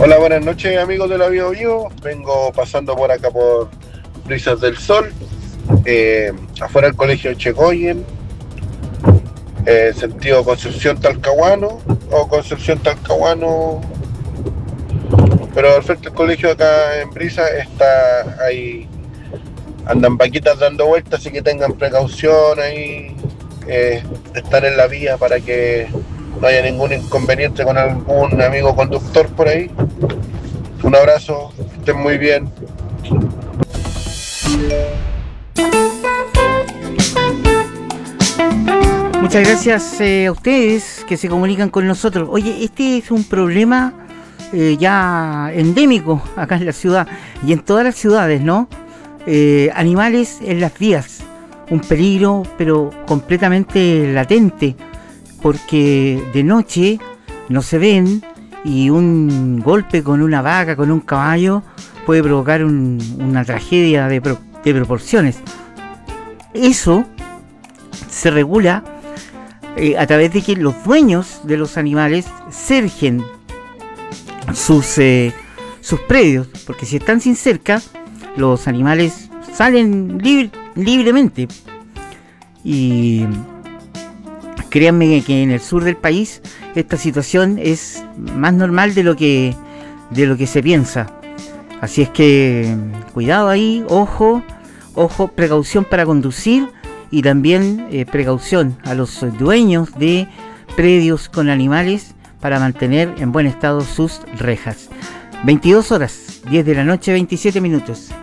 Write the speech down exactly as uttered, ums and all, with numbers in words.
Hola, buenas noches amigos de la Bio Bio. Vengo pasando por acá por Brisas del Sol, eh, afuera del colegio Checoyen, eh, sentido Concepción Talcahuano o Concepción Talcahuano, pero al frente del colegio acá en Brisa está ahí, andan vaquitas dando vueltas, así que tengan precaución ahí, eh, estar en la vía para que no haya ningún inconveniente con algún amigo conductor por ahí. Un abrazo, que estén muy bien. Muchas gracias eh, a ustedes que se comunican con nosotros. Oye, este es un problema eh, ya endémico acá en la ciudad y en todas las ciudades, ¿no? Eh, animales en las vías, un peligro pero completamente latente, porque de noche no se ven y un golpe con una vaca, con un caballo, puede provocar un, una tragedia de, pro, de proporciones. Eso se regula eh, a través de que los dueños de los animales cerquen sus, eh, sus predios, porque si están sin cerca, los animales salen libre, libremente. Y créanme que en el sur del país esta situación es más normal de lo que de lo que se piensa. Así es que cuidado ahí, ojo, ojo, precaución para conducir y también eh, precaución a los dueños de predios con animales para mantener en buen estado sus rejas. veintidós horas, diez de la noche, veintisiete minutos.